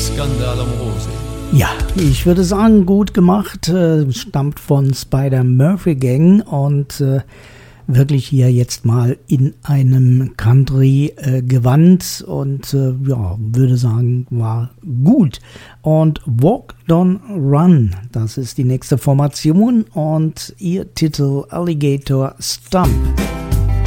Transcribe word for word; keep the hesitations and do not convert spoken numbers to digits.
Skandal am Rose. Ja, ich würde sagen, gut gemacht, äh, stammt von Spider-Murphy-Gang und äh, wirklich hier jetzt mal in einem Country-Gewand äh, und äh, ja, würde sagen, war gut. Und Walk, Don't Run, das ist die nächste Formation und ihr Titel Alligator Stump.